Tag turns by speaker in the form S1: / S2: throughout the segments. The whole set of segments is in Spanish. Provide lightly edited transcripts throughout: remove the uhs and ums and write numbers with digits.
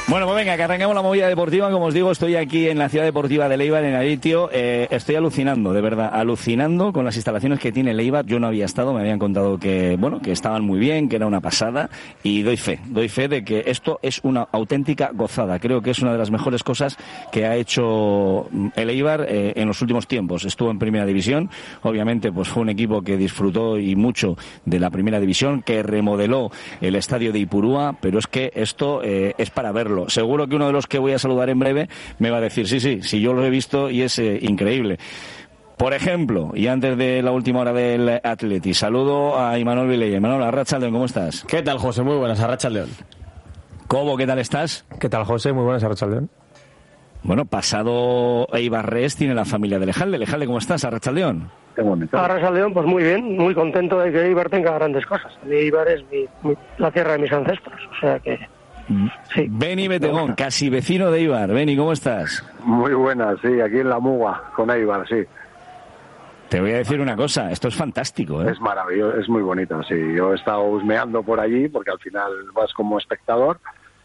S1: Bueno, pues venga, que arranquemos la movida deportiva. Como os digo, estoy aquí en la ciudad deportiva de Leibar, en Aritio. Estoy alucinando, de verdad, alucinando con las instalaciones que tiene Leibar. Yo no había estado, me habían contado que, bueno, que estaban muy bien, que era una pasada, y doy fe de que esto es una auténtica gozada. Creo que es una de las mejores cosas que ha hecho el Eibar en los últimos tiempos. Estuvo en Primera División, obviamente pues fue un equipo que disfrutó y mucho de la Primera División, que remodeló el estadio de Ipurúa, pero es que esto es para verlo. Seguro que uno de los que voy a saludar en breve me va a decir, sí, yo lo he visto y es increíble. Por ejemplo, y antes de la última hora del Atleti, saludo a Imanol Vilella. Imanol, Arratsaldeon, ¿cómo estás?
S2: ¿Qué tal, José? Muy buenas, Arratsaldeon.
S1: Cobo, ¿qué tal estás?
S3: ¿Qué tal, José? Muy buenas, Arratsaldeon.
S1: Bueno, pasado Eibarres tiene la familia de Lejalde. Lejalde, ¿cómo estás? Arratsaldeon.
S4: Arratsaldeon, pues muy bien, muy contento de que Eibar tenga grandes cosas. Eibar es la tierra de mis ancestros, o sea que...
S1: Sí. Beni Betegón, casi vecino de Eibar. Beni, ¿cómo estás?
S5: Muy buenas, sí, aquí en la Muga, con Eibar, sí.
S1: Te voy a decir una cosa, esto es fantástico, ¿eh?
S5: Es maravilloso, es muy bonito, sí. Yo he estado husmeando por allí, porque al final vas como espectador,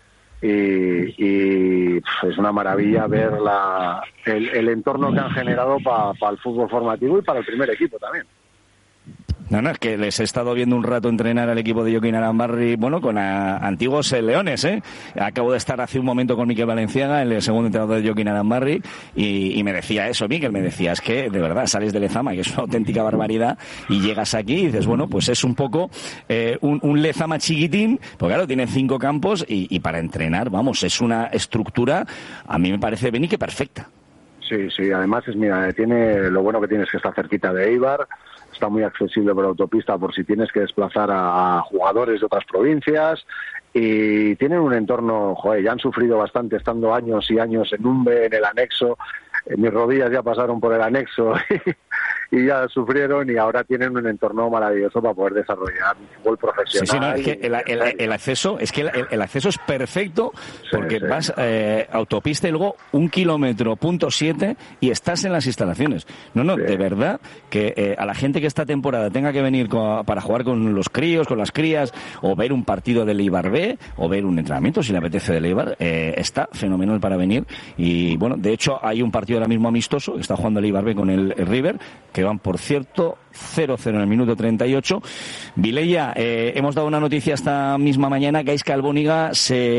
S5: y es una maravilla ver el entorno que han generado para el fútbol formativo y para el primer equipo también.
S1: No, es que les he estado viendo un rato entrenar al equipo de Joaquín Arambarri, bueno, con antiguos leones, ¿eh? Acabo de estar hace un momento con Miquel Valenciaga, el segundo entrenador de Joaquín Arambarri, y me decía eso, Miquel, me decía, es que de verdad sales de Lezama, que es una auténtica barbaridad, y llegas aquí y dices, bueno, pues es un poco un Lezama chiquitín, porque claro, tiene 5 campos y para entrenar, vamos, es una estructura, a mí me parece, Beni, que perfecta.
S5: Sí, además tiene lo bueno que tienes que estar cerquita de Eibar, está muy accesible por autopista por si tienes que desplazar a jugadores de otras provincias, y tienen un entorno, ya han sufrido bastante estando años y años en Umbe, en el anexo. Mis rodillas ya pasaron por el anexo y ya sufrieron, y ahora tienen un entorno maravilloso para poder desarrollar un fútbol profesional.
S1: Sí, no, es que el acceso es perfecto, porque vas autopista y luego 1,7 km y estás en las instalaciones. De verdad que a la gente que esta temporada tenga que venir para jugar con los críos, con las crías, o ver un partido del Eibar B, o ver un entrenamiento si le apetece del Eibar, está fenomenal para venir. Y bueno, de hecho hay un partido ahora mismo amistoso, está jugando el Eibar B con el River, que van, por cierto, 0-0 en el minuto 38. Vilella, hemos dado una noticia esta misma mañana, que Gaizka Albóniga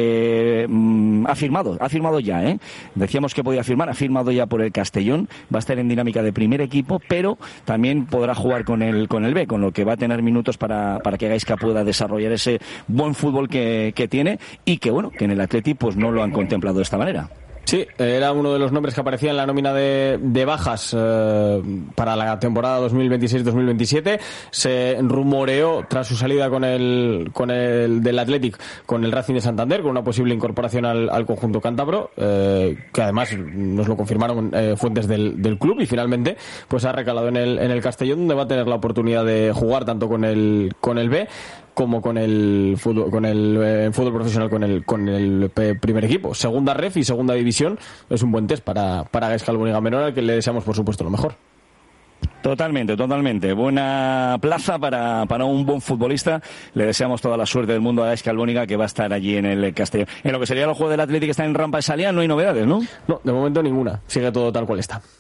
S1: ha firmado ya, decíamos que podía firmar, ha firmado ya por el Castellón, va a estar en dinámica de primer equipo, pero también podrá jugar con el B, con lo que va a tener minutos para que Gaizka pueda desarrollar ese buen fútbol que tiene, y que bueno, que en el Atleti pues no lo han contemplado de esta manera.
S2: Sí, era uno de los nombres que aparecía en la nómina de bajas para la temporada 2026-2027. Se rumoreó tras su salida con el del Athletic, con el Racing de Santander, con una posible incorporación al conjunto cántabro, que además nos lo confirmaron fuentes del club, y finalmente pues ha recalado en el Castellón, donde va a tener la oportunidad de jugar tanto con el B como con el fútbol, fútbol profesional con el primer equipo. Segunda ref y segunda división es un buen test para Gaizka Albóniga Menor, al que le deseamos por supuesto lo mejor.
S1: Totalmente. Buena plaza para un buen futbolista. Le deseamos toda la suerte del mundo a Gaizka Albóniga, que va a estar allí en el Castellón. En lo que sería el juego del Atlético, que está en rampa de salida, no hay novedades, ¿no?
S2: No, de momento ninguna. Sigue todo tal cual está.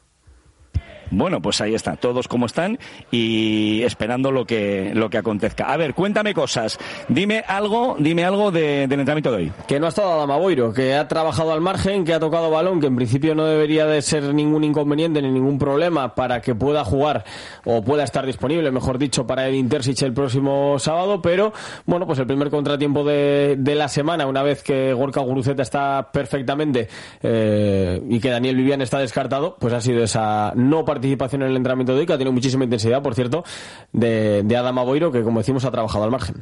S1: Bueno, pues ahí está, todos como están y esperando lo que acontezca. A ver, cuéntame cosas. Dime algo del entrenamiento de hoy.
S2: Que no ha estado Adama Boiro, que ha trabajado al margen, que ha tocado balón, que en principio no debería de ser ningún inconveniente ni ningún problema para que pueda jugar o pueda estar disponible, mejor dicho, para el Intersic el próximo sábado, pero bueno, pues el primer contratiempo de la semana, una vez que Gorka Guruceta está perfectamente y que Daniel Vivian está descartado, pues ha sido esa no participación en el entrenamiento de hoy, que ha tenido muchísima intensidad, por cierto, de Adama Boiro, que como decimos ha trabajado al margen.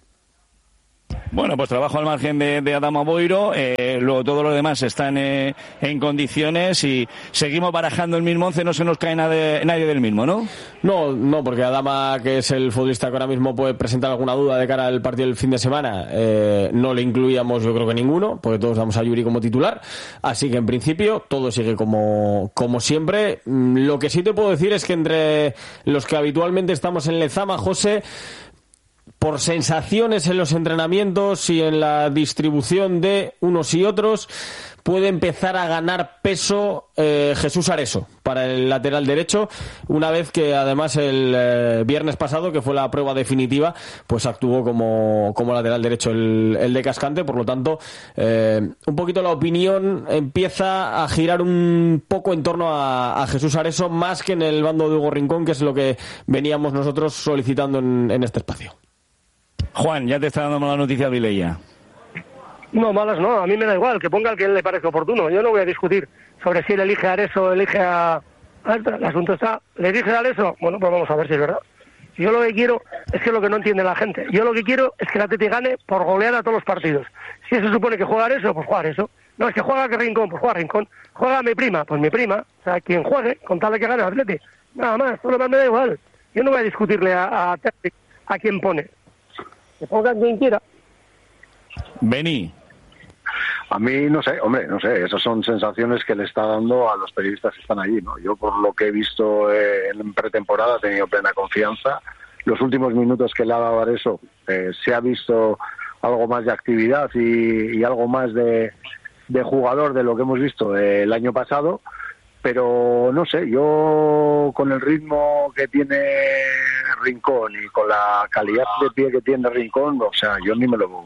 S1: Bueno, pues trabajo al margen de Adama Boiro, luego todos los demás están en condiciones y seguimos barajando el mismo 11, no se nos cae nadie del mismo, ¿no?
S2: No, porque Adama, que es el futbolista que ahora mismo puede presentar alguna duda de cara al partido del fin de semana, no le incluíamos yo creo que ninguno, porque todos damos a Yuri como titular, así que en principio todo sigue como siempre. Lo que sí te puedo decir es que entre los que habitualmente estamos en Lezama, José, por sensaciones en los entrenamientos y en la distribución de unos y otros, puede empezar a ganar peso Jesús Areso para el lateral derecho, una vez que además el viernes pasado, que fue la prueba definitiva, pues actuó como lateral derecho el de Cascante. Por lo tanto, un poquito la opinión empieza a girar un poco en torno a Jesús Areso, más que en el bando de Hugo Rincón, que es lo que veníamos nosotros solicitando en este espacio.
S1: Juan, ya te está dando mala noticia Vilella.
S4: No, malas no, a mí me da igual, que ponga el que le parezca oportuno. Yo no voy a discutir sobre si él elige a Areso o elige a... El asunto está, ¿le elige a Areso? Bueno, pues vamos a ver si es verdad. Yo lo que quiero es que lo que no entiende la gente. Yo lo que quiero es que el Atleti gane por goleada todos los partidos. Si eso supone que juega Areso, pues juega Areso. No, es que juega que Rincón, pues juega Rincón. Juega mi prima, pues mi prima. O sea, quien juegue, con tal de que gane el Atleti. Nada más, todo lo demás me da igual. Yo no voy a discutirle a quien pone. Que ponga quien quiera.
S1: Beni.
S5: A mí, no sé, esas son sensaciones que le está dando a los periodistas que están allí, ¿no? Yo, por lo que he visto en pretemporada, he tenido plena confianza. Los últimos minutos que le ha dado Areso, se ha visto algo más de actividad y algo más de jugador de lo que hemos visto el año pasado, pero no sé, yo con el ritmo que tiene Rincón y con la calidad de pie que tiene Rincón, o sea, yo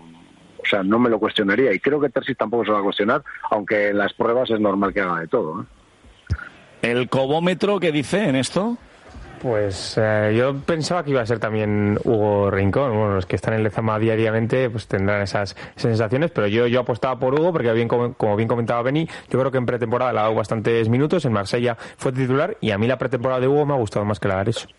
S5: no me lo cuestionaría, y creo que Terzic tampoco se va a cuestionar, aunque en las pruebas es normal que haga de todo, ¿eh?
S1: ¿El cobómetro qué dice en esto?
S3: Pues yo pensaba que iba a ser también Hugo Rincón. Bueno, los que están en Lezama diariamente pues tendrán esas sensaciones, pero yo apostaba por Hugo porque, como bien comentaba Beni, yo creo que en pretemporada le ha dado bastantes minutos. En Marsella fue titular y a mí la pretemporada de Hugo me ha gustado más que la de Areso.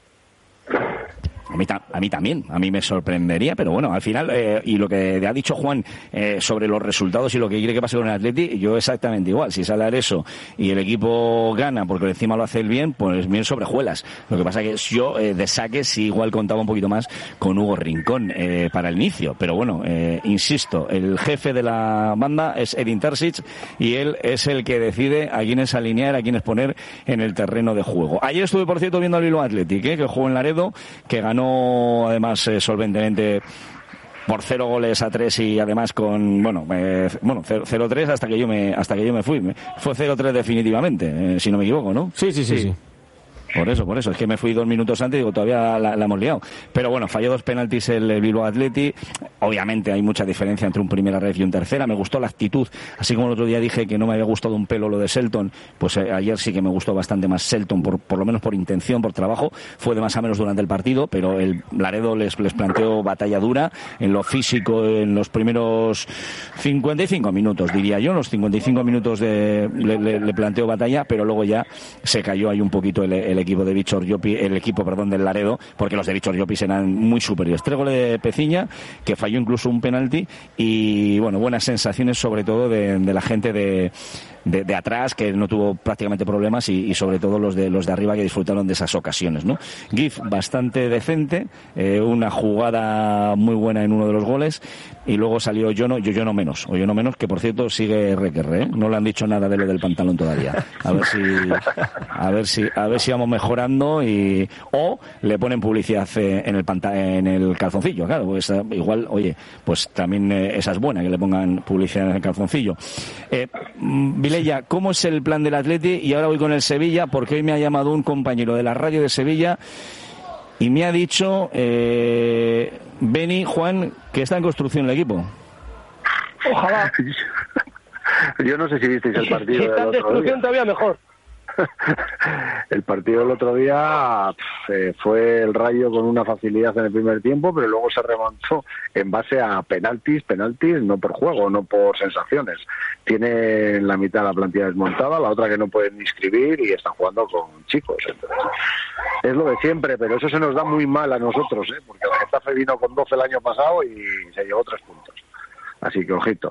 S1: A mí también, a mí me sorprendería, pero bueno, al final, y lo que ha dicho Juan sobre los resultados y lo que quiere que pase con el Atleti, yo exactamente igual. Si sale Areso y el equipo gana porque encima lo hace el bien, pues bien sobrejuelas. Lo que pasa que yo de saque sí igual contaba un poquito más con Hugo Rincón para el inicio, pero bueno, insisto, el jefe de la banda es Edin Terzic y él es el que decide a quiénes alinear, a quiénes poner en el terreno de juego. Ayer estuve, por cierto, viendo al Bilbao Athletic, que jugó en Laredo, que ganó además solventemente por 0-3 y además con 0-3 hasta que yo me fui. Fue 0-3 definitivamente, si no me equivoco, ¿no?
S2: Sí.
S1: Por eso, es que me fui 2 minutos antes y digo, todavía la hemos liado. Pero bueno, falló 2 penaltis el Bilbao Athletic. Obviamente hay mucha diferencia entre un primera red y un tercera. Me gustó la actitud, así como el otro día dije que no me había gustado un pelo lo de Selton, pues ayer sí que me gustó bastante más Selton, por lo menos por intención, por trabajo. Fue de más a menos durante el partido, pero el Laredo les planteó batalla dura en lo físico en los primeros 55 minutos, diría yo. En los 55 minutos le planteó batalla, pero luego ya se cayó ahí un poquito el equipo de Víctor Llopis, del Laredo, porque los de Víctor Llopis eran muy superiores. 3 goles de Peciña, que falló incluso un penalti, y bueno, buenas sensaciones sobre todo de la gente de atrás, que no tuvo prácticamente problemas, y sobre todo los de arriba, que disfrutaron de esas ocasiones, ¿no? Gif bastante decente, una jugada muy buena en uno de los goles, y luego salió Yono menos, que por cierto sigue requerre, ¿eh? No le han dicho nada de lo del pantalón todavía. A ver si vamos mejorando, o le ponen publicidad en el calzoncillo, claro, pues igual, oye, pues también esa es buena, que le pongan publicidad en el calzoncillo. Vilella, ¿cómo es el plan del Atleti? Y ahora voy con el Sevilla, porque hoy me ha llamado un compañero de la radio de Sevilla y me ha dicho, Beni, Juan, que está en construcción el equipo.
S4: Ojalá.
S5: Yo no sé si visteis el partido.
S4: Si está en destrucción, todavía mejor.
S5: El partido del otro día fue el Rayo con una facilidad en el primer tiempo, pero luego se remontó en base a penaltis, no por juego, no por sensaciones. Tiene la mitad de la plantilla desmontada, la otra que no pueden inscribir, y están jugando con chicos. Entonces, es lo de siempre, pero eso se nos da muy mal a nosotros, porque el Getafe vino con 12 el año pasado y se llevó 3 puntos. Así que ojito.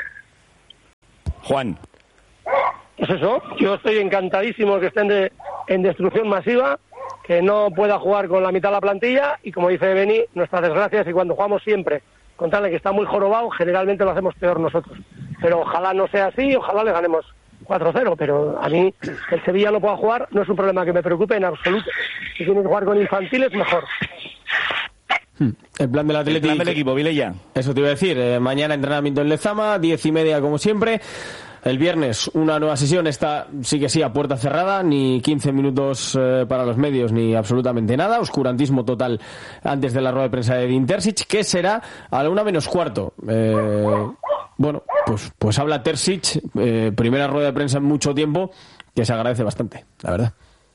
S1: Juan.
S4: Pues eso, yo estoy encantadísimo que estén en destrucción masiva, que no pueda jugar con la mitad de la plantilla, y como dice Beni, nuestra desgracia es que cuando jugamos siempre con tal de que está muy jorobado, generalmente lo hacemos peor nosotros. Pero ojalá no sea así, ojalá le ganemos 4-0, pero a mí que el Sevilla no pueda jugar no es un problema que me preocupe en absoluto. Si tiene que jugar con infantiles, mejor.
S2: El plan del Athletic.
S1: El plan del equipo, Vilella.
S2: Eso te iba a decir. Mañana entrenamiento en Lezama, 10:30 como siempre. El viernes una nueva sesión, esta sí que sí, a puerta cerrada, ni 15 minutos para los medios, ni absolutamente nada. Oscurantismo total antes de la rueda de prensa de Edin Terzic, que será a la 1:15. Bueno, pues habla Terzic, primera rueda de prensa en mucho tiempo, que se agradece bastante, la verdad.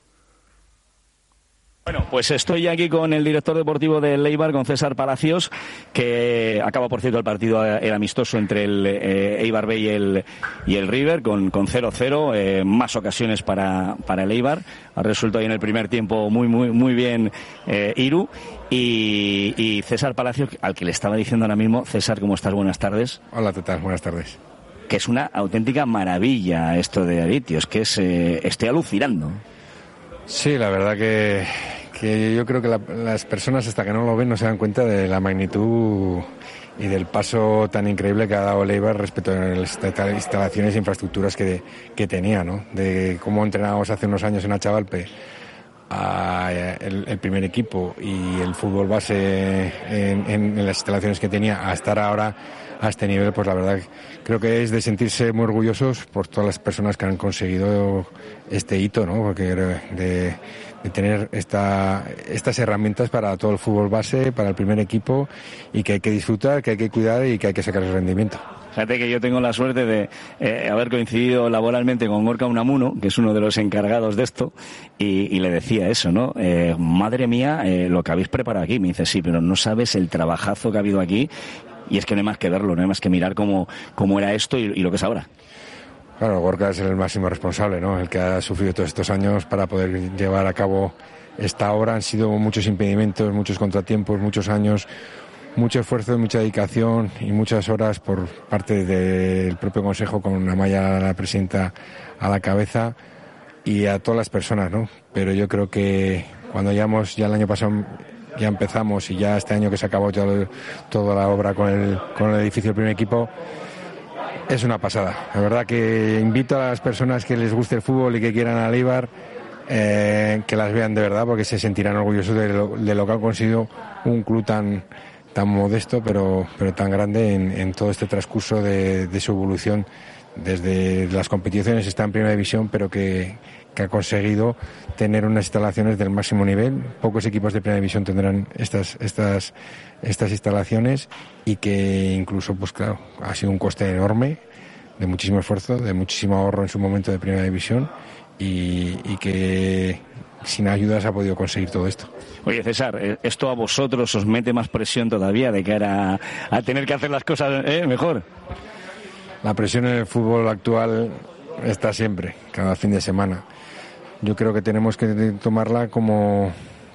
S1: Bueno, pues estoy aquí con el director deportivo del Eibar, con César Palacios, que acaba, por cierto, el partido, el amistoso entre el Eibar B y el River, con 0-0, más ocasiones para el Eibar. Ha resuelto ahí en el primer tiempo muy bien Iru. Y César Palacios, al que le estaba diciendo ahora mismo. César, ¿cómo estás? Buenas tardes.
S6: Hola, ¿qué tal? Buenas tardes.
S1: Que es una auténtica maravilla esto de Aritios, que es estoy alucinando.
S6: Sí, la verdad que yo creo que las personas hasta que no lo ven no se dan cuenta de la magnitud y del paso tan increíble que ha dado el Eibar respecto a las instalaciones e infraestructuras que tenía, ¿no? De cómo entrenábamos hace unos años en Achavalpe el primer equipo y el fútbol base en las instalaciones que tenía a estar ahora a este nivel, pues la verdad creo que es de sentirse muy orgullosos por todas las personas que han conseguido este hito, ¿no? Porque de tener estas herramientas para todo el fútbol base, para el primer equipo, y que hay que disfrutar, que hay que cuidar y que hay que sacar el rendimiento.
S1: Fíjate que yo tengo la suerte de haber coincidido laboralmente con Gorka Unamuno, que es uno de los encargados de esto, y le decía eso, ¿no? Madre mía, lo que habéis preparado aquí. Me dice, sí, pero no sabes el trabajazo que ha habido aquí, y es que no hay más que verlo, no hay más que mirar cómo era esto y lo que es ahora.
S6: Claro, Gorka es el máximo responsable, ¿no? El que ha sufrido todos estos años para poder llevar a cabo esta obra. Han sido muchos impedimentos, muchos contratiempos, muchos años, mucho esfuerzo, mucha dedicación y muchas horas por parte del propio Consejo, con Amaya, la presidenta, a la cabeza, y a todas las personas, ¿no? Pero yo creo que cuando ya el año pasado ya empezamos, y ya este año que se acabó toda la obra con el edificio del primer equipo, es una pasada. La verdad que invito a las personas que les guste el fútbol y que quieran al Eibar, que las vean de verdad, porque se sentirán orgullosos de lo que ha conseguido un club tan modesto, pero tan grande en todo este transcurso de su evolución. Desde las competiciones está en primera división, pero que ha conseguido tener unas instalaciones del máximo nivel. Pocos equipos de primera división tendrán estas instalaciones, y que incluso, pues claro, ha sido un coste enorme, de muchísimo esfuerzo, de muchísimo ahorro en su momento de primera división, y que sin ayudas ha podido conseguir todo esto.
S1: Oye, César, ¿esto a vosotros os mete más presión todavía de cara a tener que hacer las cosas mejor?
S6: La presión en el fútbol actual está siempre, cada fin de semana. Yo creo que tenemos que tomarla como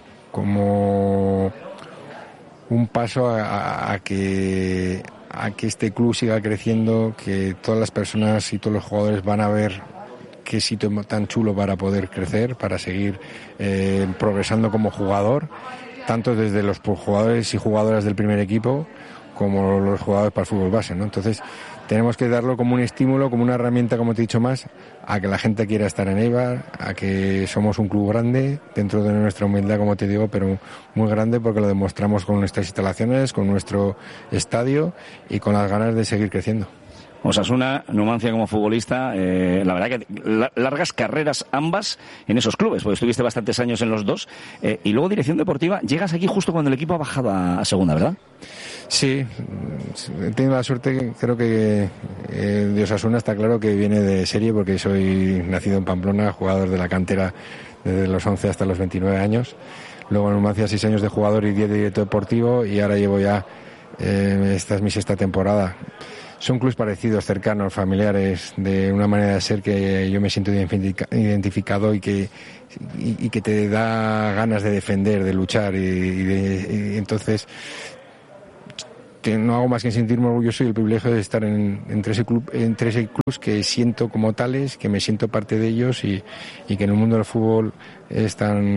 S6: un paso a que este club siga creciendo, que todas las personas y todos los jugadores van a ver qué sitio tan chulo para poder crecer, para seguir progresando como jugador, tanto desde los jugadores y jugadoras del primer equipo como los jugadores para el fútbol base, ¿no? Entonces tenemos que darlo como un estímulo, como una herramienta, como te he dicho más, a que la gente quiera estar en Eibar, a que somos un club grande, dentro de nuestra humildad, como te digo, pero muy grande, porque lo demostramos con nuestras instalaciones, con nuestro estadio y con las ganas de seguir creciendo.
S1: Osasuna, Numancia como futbolista, la verdad que largas carreras ambas en esos clubes, porque estuviste bastantes años en los dos, y luego dirección deportiva, llegas aquí justo cuando el equipo ha bajado a segunda, ¿verdad?
S6: Sí, he tenido la suerte, creo que de Osasuna está claro que viene de serie, porque soy nacido en Pamplona, jugador de la cantera desde los 11 hasta los 29 años, luego en Numancia 6 años de jugador y 10 de director deportivo, y ahora llevo ya, esta es mi 6ª temporada. Son clubes parecidos, cercanos, familiares, de una manera de ser que yo me siento identificado y que te da ganas de defender, de luchar, y entonces no hago más que sentirme orgulloso y el privilegio de estar entre ese club que siento como tales, que me siento parte de ellos, y que en el mundo del fútbol es tan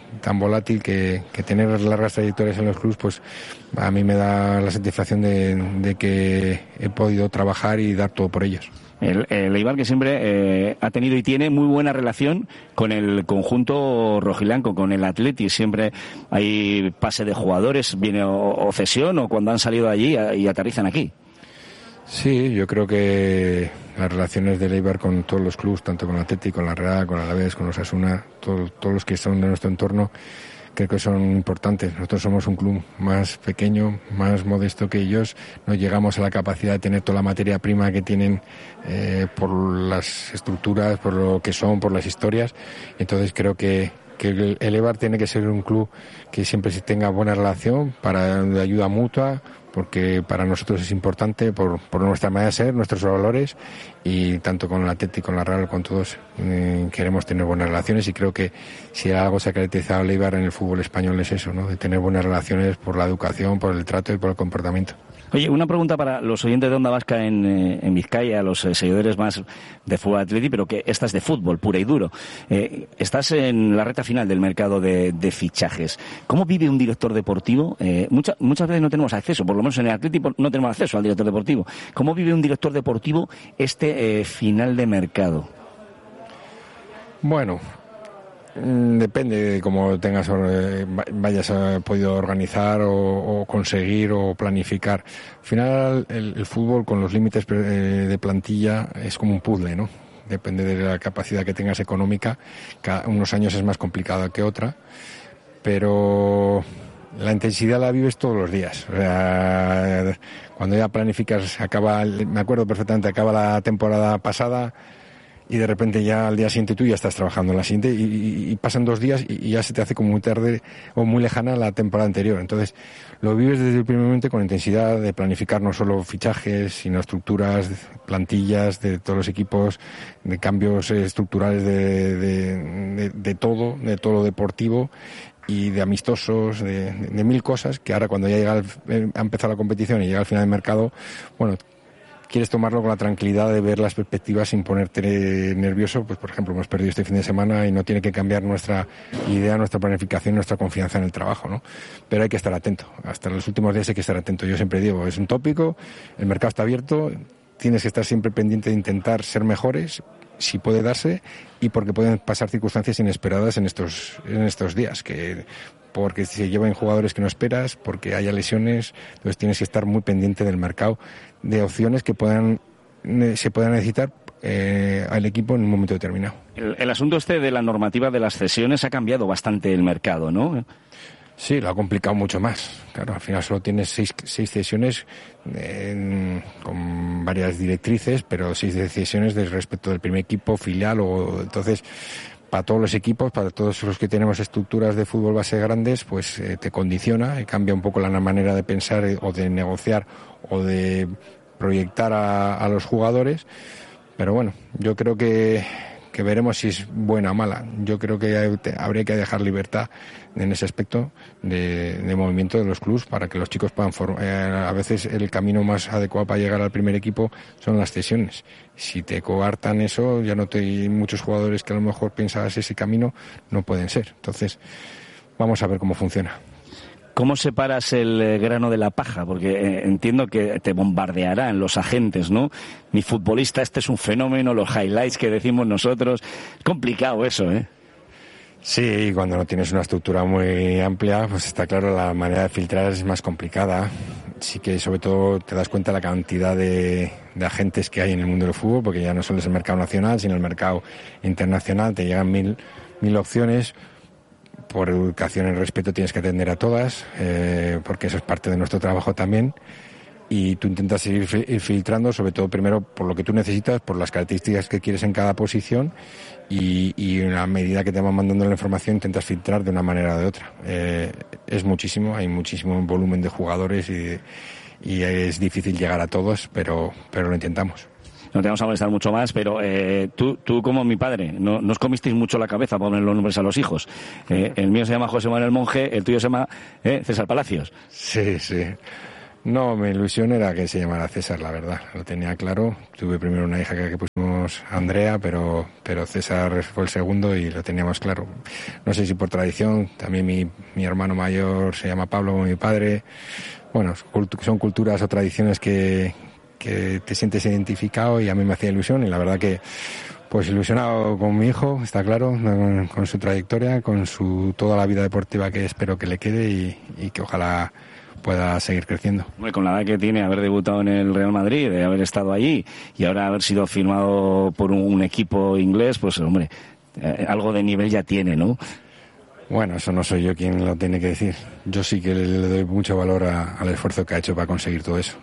S6: tan volátil que tener largas trayectorias en los clubes, pues a mí me da la satisfacción de que he podido trabajar y dar todo por ellos.
S1: El Eibar, que siempre ha tenido y tiene muy buena relación con el conjunto rojiblanco, con el Athletic. Siempre hay pase de jugadores, viene o cesión, o cuando han salido allí y aterrizan aquí.
S6: Sí, yo creo que las relaciones del Eibar con todos los clubes, tanto con el Athletic, con la Real, con el Alavés, con los Osasuna, todos los que son de nuestro entorno, creo que son importantes. Nosotros somos un club más pequeño, más modesto que ellos. No llegamos a la capacidad de tener toda la materia prima que tienen por las estructuras, por lo que son, por las historias. Entonces creo que el Eibar tiene que ser un club que siempre tenga buena relación, de ayuda mutua, porque para nosotros es importante por nuestra manera de ser, nuestros valores, y tanto con el Athletic, con la Real, con todos queremos tener buenas relaciones, y creo que si algo se ha caracterizado al Eibar en el fútbol español es eso, ¿no? De tener buenas relaciones por la educación, por el trato y por el comportamiento.
S1: Oye, una pregunta para los oyentes de Onda Vasca en Vizcaya, los seguidores más de fútbol Athletic, pero que esta es de fútbol, pura y duro. Estás en la recta final del mercado de fichajes. ¿Cómo vive un director deportivo? Muchas veces no tenemos acceso, por lo menos en el Athletic no tenemos acceso al director deportivo. ¿Cómo vive un director deportivo este final de mercado?
S6: Bueno, depende de cómo vayas podido organizar o conseguir o planificar. Al final el fútbol, con los límites de plantilla, es como un puzzle, ¿no? Depende de la capacidad que tengas económica. Unos años es más complicado que otra, pero la intensidad la vives todos los días. O sea, cuando ya planificas, me acuerdo perfectamente, acaba la temporada pasada y de repente ya al día siguiente tú ya estás trabajando en la siguiente, y pasan 2 días y ya se te hace como muy tarde o muy lejana la temporada anterior. Entonces lo vives desde el primer momento con intensidad de planificar no solo fichajes, sino estructuras, plantillas de todos los equipos, de cambios estructurales de todo lo deportivo y de amistosos, de 1000 cosas, que ahora cuando ya ha empezado la competición y llega al final del mercado, bueno, quieres tomarlo con la tranquilidad de ver las perspectivas sin ponerte nervioso. Pues, por ejemplo, hemos perdido este fin de semana y no tiene que cambiar nuestra idea, nuestra planificación, nuestra confianza en el trabajo, ¿no? Pero hay que estar atento. Hasta los últimos días hay que estar atento. Yo siempre digo, es un tópico, el mercado está abierto, tienes que estar siempre pendiente de intentar ser mejores, si puede darse, y porque pueden pasar circunstancias inesperadas en estos días, porque se llevan jugadores que no esperas, porque haya lesiones. Entonces tienes que estar muy pendiente del mercado, de opciones que se puedan necesitar al equipo en un momento determinado.
S1: El asunto de la normativa de las cesiones ha cambiado bastante el mercado, ¿no?
S6: Sí, lo ha complicado mucho más. Claro, al final solo tienes 6 cesiones con varias directrices, pero 6 cesiones respecto del primer equipo, filial, entonces para todos los equipos, para todos los que tenemos estructuras de fútbol base grandes, pues te condiciona y cambia un poco la manera de pensar o de negociar o de proyectar a los jugadores. Pero bueno, yo creo que veremos si es buena o mala. Yo creo que habría que dejar libertad en ese aspecto de movimiento de los clubes para que los chicos puedan a veces el camino más adecuado para llegar al primer equipo son las cesiones. Si te coartan eso, muchos jugadores que a lo mejor pensabas ese camino no pueden ser. Entonces, vamos a ver cómo funciona.
S1: ¿Cómo separas el grano de la paja? Porque entiendo que te bombardearán los agentes, ¿no? Mi futbolista, este es un fenómeno, los highlights que decimos nosotros. Es complicado eso, ¿eh?
S6: Sí, cuando no tienes una estructura muy amplia, pues está claro, la manera de filtrar es más complicada. Sí que sobre todo te das cuenta de la cantidad de agentes que hay en el mundo del fútbol, porque ya no solo es el mercado nacional, sino el mercado internacional. Te llegan mil opciones. Por educación y respeto tienes que atender a todas, porque eso es parte de nuestro trabajo también. Y tú intentas ir filtrando, sobre todo primero por lo que tú necesitas, por las características que quieres en cada posición, y en la medida que te van mandando la información intentas filtrar de una manera o de otra. Es muchísimo, hay muchísimo volumen de jugadores y es difícil llegar a todos, pero lo intentamos.
S1: No te vamos a molestar mucho más, pero tú como mi padre, no os comisteis mucho la cabeza para poner los nombres a los hijos. El mío se llama José Manuel Monge, el tuyo se llama César Palacios.
S6: Sí. No, mi ilusión era que se llamara César, la verdad. Lo tenía claro. Tuve primero una hija que pusimos Andrea, pero César fue el segundo y lo teníamos claro. No sé si por tradición, también mi hermano mayor se llama Pablo como mi padre. Bueno, son culturas o tradiciones que te sientes identificado, y a mí me hacía ilusión, y la verdad que pues ilusionado con mi hijo, está claro, con su trayectoria, con toda la vida deportiva que espero que le quede y que ojalá pueda seguir creciendo.
S1: Hombre, con la edad que tiene, haber debutado en el Real Madrid, de haber estado allí y ahora haber sido firmado por un equipo inglés, pues hombre, algo de nivel ya tiene, ¿no?
S6: Bueno, eso no soy yo quien lo tiene que decir. Yo sí que le doy mucho valor al esfuerzo que ha hecho para conseguir todo eso.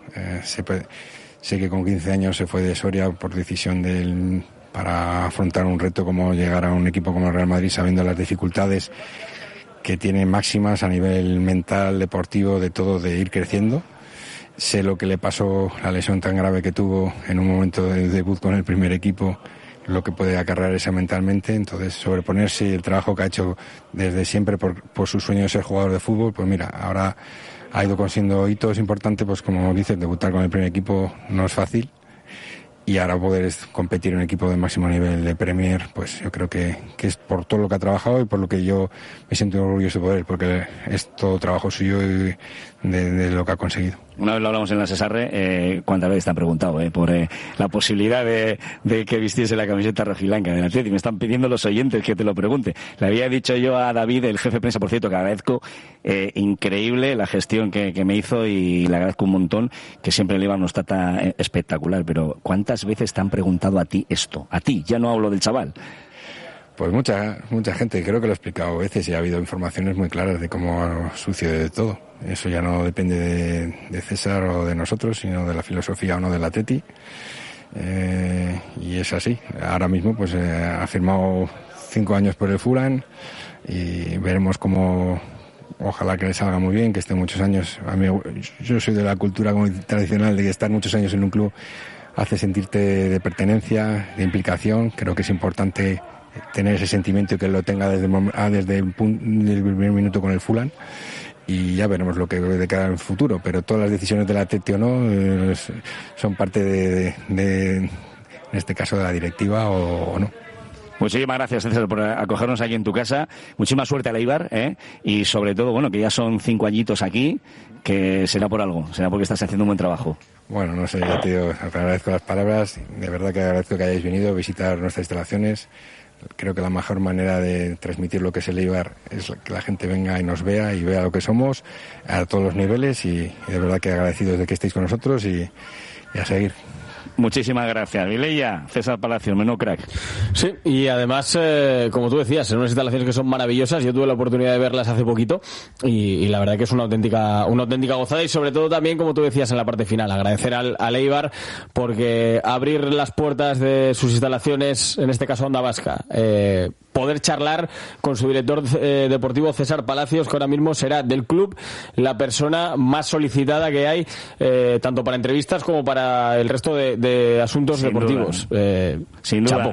S6: Sé que con 15 años se fue de Soria por decisión para afrontar un reto como llegar a un equipo como el Real Madrid, sabiendo las dificultades que tiene máximas a nivel mental, deportivo, de todo, de ir creciendo. Sé lo que le pasó, la lesión tan grave que tuvo en un momento de debut con el primer equipo, lo que puede acarrear esa mentalmente. Entonces, sobreponerse, y el trabajo que ha hecho desde siempre por su sueño de ser jugador de fútbol, pues mira, ahora ha ido consiguiendo hitos importantes, pues como dices, debutar con el primer equipo no es fácil. Y ahora poder competir en un equipo de máximo nivel de Premier, pues yo creo que es por todo lo que ha trabajado y por lo que yo me siento orgulloso por él, porque es todo trabajo suyo y de lo que ha conseguido.
S1: Una vez lo hablamos en la Cesarre, ¿cuántas veces te han preguntado por la posibilidad de que vistiese la camiseta rojiblanca del Atleti? Me están pidiendo los oyentes que te lo pregunte. Le había dicho yo a David, el jefe de prensa, por cierto, que agradezco, increíble la gestión que me hizo, y le agradezco un montón, que siempre le iba nos trata espectacular. Pero ¿cuántas veces te han preguntado a ti esto? A ti, ya no hablo del chaval.
S6: Pues mucha gente, creo que lo he explicado a veces, y ha habido informaciones muy claras de cómo sucede todo. Eso ya no depende de César o de nosotros, sino de la filosofía o no del Atleti. Y es así. Ahora mismo pues ha firmado 5 años por el Fulham, y veremos cómo, ojalá que le salga muy bien, que esté muchos años. Yo soy de la cultura tradicional de que estar muchos años en un club hace sentirte de pertenencia, de implicación. Creo que es importante tener ese sentimiento y que lo tenga desde el primer minuto con el Fulham, y ya veremos lo que de cara al futuro, pero todas las decisiones del Atleti o no son parte en este caso de la directiva o no.
S1: Muchísimas gracias, César, por acogernos aquí en tu casa. Muchísima suerte al Eibar, y sobre todo, bueno, que ya son 5 añitos aquí, que será por algo, será porque estás haciendo un buen trabajo.
S6: Bueno, no sé, ya te digo, agradezco las palabras, de verdad que agradezco que hayáis venido a visitar nuestras instalaciones. Creo que la mejor manera de transmitir lo que es el Eibar es que la gente venga y nos vea y vea lo que somos a todos los niveles, y de verdad que agradecidos de que estéis con nosotros y a seguir.
S1: Muchísimas gracias, Vilella. César Palacios, menudo crack.
S2: Sí, y además, como tú decías, en unas instalaciones que son maravillosas. Yo tuve la oportunidad de verlas hace poquito y la verdad que es una auténtica gozada, y sobre todo también, como tú decías en la parte final, agradecer al Eibar, porque abrir las puertas de sus instalaciones, en este caso Onda Vasca, poder charlar con su director deportivo César Palacios, que ahora mismo será del club la persona más solicitada que hay, tanto para entrevistas como para el resto de asuntos sin deportivos.
S1: Sin duda,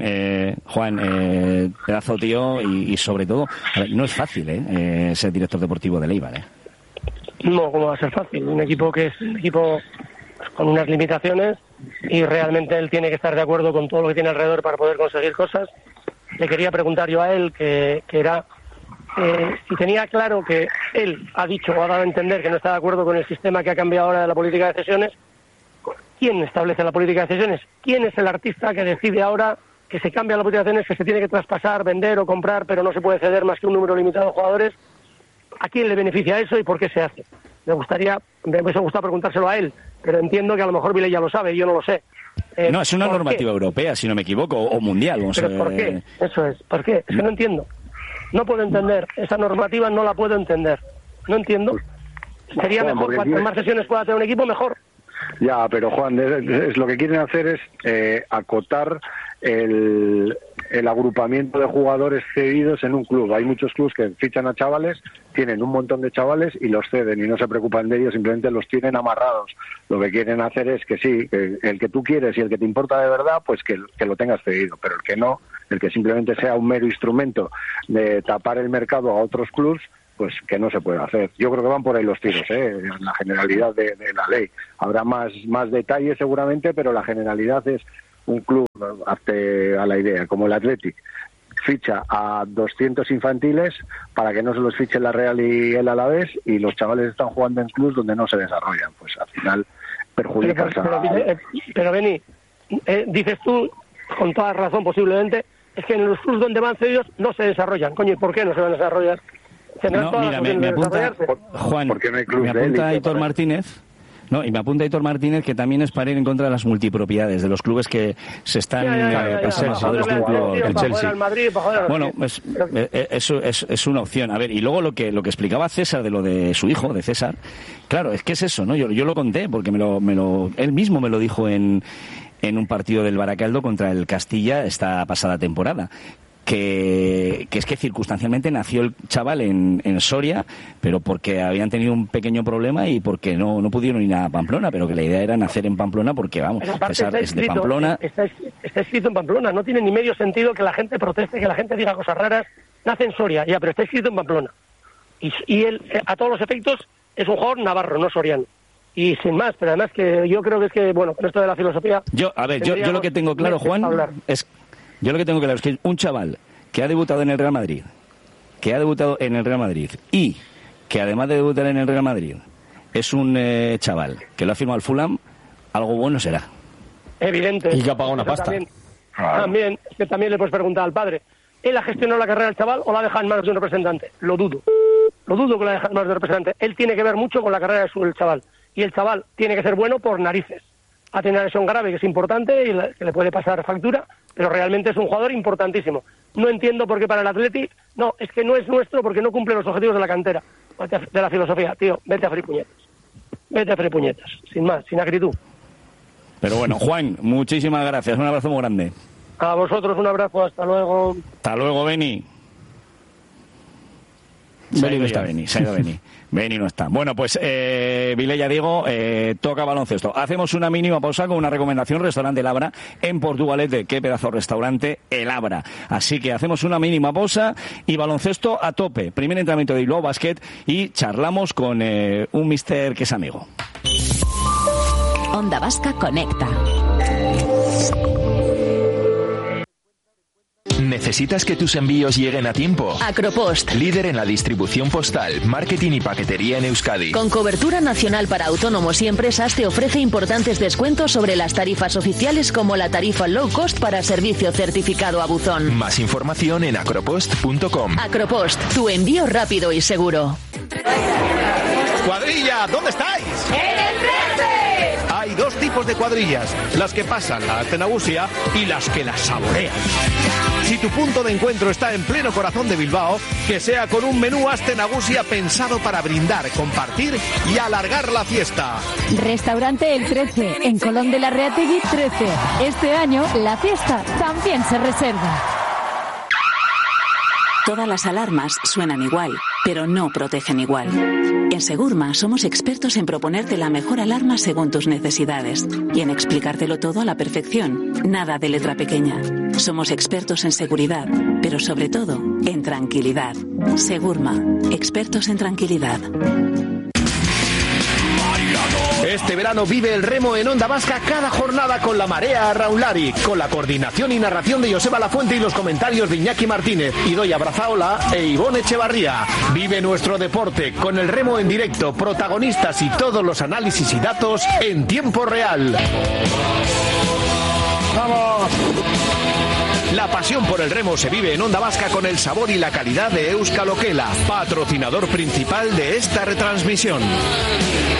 S1: Juan, pedazo tío, y sobre todo, no es fácil ser director deportivo del Eibar.
S4: No, ¿cómo va a ser fácil? Un equipo que es un equipo con unas limitaciones, y realmente él tiene que estar de acuerdo con todo lo que tiene alrededor para poder conseguir cosas. Le quería preguntar yo a él, que era si tenía claro que él ha dicho o ha dado a entender que no está de acuerdo con el sistema que ha cambiado ahora de la política de cesiones. ¿Quién establece la política de cesiones? ¿Quién es el artista que decide ahora que se cambia la política de cesiones, que se tiene que traspasar, vender o comprar, pero no se puede ceder más que un número limitado de jugadores? ¿A quién le beneficia eso y por qué se hace? Me hubiese gustado preguntárselo a él, pero entiendo que a lo mejor Vilella ya lo sabe y yo no lo sé.
S1: No, es una normativa europea, si no me equivoco, o mundial.
S4: ¿Pero por qué? Eso es, ¿por qué? Es que no entiendo. No puedo entender. Esa normativa no la puedo entender. No entiendo. Sería mejor, cuantas más sesiones pueda tener un equipo, mejor.
S5: Ya, pero Juan, es lo que quieren hacer es acotar el agrupamiento de jugadores cedidos en un club. Hay muchos clubes que fichan a chavales, tienen un montón de chavales y los ceden y no se preocupan de ellos, simplemente los tienen amarrados. Lo que quieren hacer es que sí, que el que tú quieres y el que te importa de verdad, pues que lo tengas cedido, pero el que no, el que simplemente sea un mero instrumento de tapar el mercado a otros clubs, pues que no se puede hacer. Yo creo que van por ahí los tiros, en la generalidad de la ley. Habrá más detalles seguramente, pero la generalidad es un club, hazte a la idea, como el Athletic, ficha a 200 infantiles para que no se los fiche la Real y el Alavés, y los chavales están jugando en clubs donde no se desarrollan. Pues al final perjudicas
S4: pero Beni, dices tú, con toda razón posiblemente, es que en los clubs donde van cedidos no se desarrollan. Coño, ¿y por qué no se van a desarrollar?
S1: No, mira, me apunta, Juan,
S5: porque no hay clubs
S1: me apunta Aitor Martínez. No, y me apunta Aitor Martínez que también es para ir en contra de las multipropiedades, de los clubes que se están pasando a jugadores de un club, el Chelsea. Bueno, eso es una opción. A ver, y luego lo que explicaba César de lo de su hijo, de César, claro, es que es eso, ¿no? Yo lo conté porque él mismo me lo dijo en un partido del Baracaldo contra el Castilla esta pasada temporada. Que es que circunstancialmente nació el chaval en Soria, pero porque habían tenido un pequeño problema y porque no pudieron ir a Pamplona, pero que la idea era nacer en Pamplona porque, vamos, César es de Pamplona.
S4: Está escrito en Pamplona, no tiene ni medio sentido que la gente proteste, que la gente diga cosas raras. Nace en Soria, ya, pero está escrito en Pamplona. Y él, a todos los efectos, es un jugador navarro, no soriano. Y sin más, pero además que yo creo que bueno, con esto de la filosofía...
S1: Yo lo que tengo claro, Juan, yo lo que tengo claro es que un chaval que ha debutado en el Real Madrid, y que además de debutar en el Real Madrid es un chaval que lo ha firmado al Fulham, algo bueno será.
S4: Evidente.
S2: Y que ha pagado una pasta.
S4: También, es que también le puedes preguntar al padre, ¿él ha gestionado la carrera del chaval o la ha dejado en manos de un representante? Lo dudo que la ha dejado en manos de un representante. Él tiene que ver mucho con la carrera del chaval, y el chaval tiene que ser bueno por narices. Ha tenido una lesión grave que es importante y que le puede pasar factura, pero realmente es un jugador importantísimo. No entiendo por qué para el Athletic, no, es que no es nuestro porque no cumple los objetivos de la cantera, de la filosofía. Tío, vete a fripuñetas, sin más, sin acritud.
S1: Pero bueno, Juan, muchísimas gracias, un abrazo muy grande.
S4: A vosotros un abrazo, hasta luego.
S1: Hasta luego, Beni. Se ha ido Beni. Beni no está. Bueno, pues Vilella Diego, toca baloncesto. Hacemos una mínima pausa con una recomendación: restaurante El Abra en Portugalete. Qué pedazo de restaurante, El Abra. Así que hacemos una mínima pausa y baloncesto a tope. Primer entrenamiento de Bilbao Basket y charlamos con un mister que es amigo.
S7: Onda Vasca Conecta.
S8: ¿Necesitas que tus envíos lleguen a tiempo?
S7: Acropost,
S8: líder en la distribución postal, marketing y paquetería en Euskadi.
S7: Con cobertura nacional para autónomos y empresas, te ofrece importantes descuentos sobre las tarifas oficiales, como la tarifa low cost para servicio certificado a buzón.
S8: Más información en acropost.com.
S7: Acropost, tu envío rápido y seguro.
S9: ¡Cuadrilla! ¿Dónde estáis?
S10: ¡En el 13!
S9: Hay dos tipos de cuadrillas, las que pasan la Astenagusia y las que la saborean. Si tu punto de encuentro está en pleno corazón de Bilbao, que sea con un menú Astenagusia pensado para brindar, compartir y alargar la fiesta.
S10: Restaurante El 13, en Colón de la Reategui 13. Este año, la fiesta también se reserva.
S11: Todas las alarmas suenan igual, pero no protegen igual. En Segurma somos expertos en proponerte la mejor alarma según tus necesidades y en explicártelo todo a la perfección. Nada de letra pequeña. Somos expertos en seguridad, pero sobre todo en tranquilidad. Segurma, expertos en tranquilidad.
S9: Este verano vive el remo en Onda Vasca cada jornada con la Marea Raulari, con la coordinación y narración de Joseba Lafuente y los comentarios de Iñaki Martínez, Idoia Brazaola e Ivonne Echevarría. Vive nuestro deporte con el remo en directo, protagonistas y todos los análisis y datos en tiempo real. ¡Vamos! La pasión por el remo se vive en Onda Vasca con el sabor y la calidad de Euskal Okela, patrocinador principal de esta retransmisión.